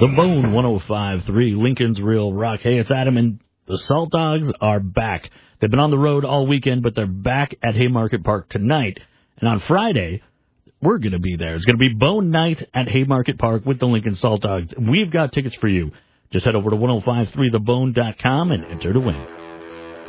The Bone 105.3, Lincoln's Real Rock. Hey, it's Adam, and the Salt Dogs are back. They've been on the road all weekend, but they're back at Haymarket Park tonight. And on Friday, we're going to be there. It's going to be Bone Night at Haymarket Park with the Lincoln Salt Dogs. We've got tickets for you. Just head over to 1053thebone.com and enter to win.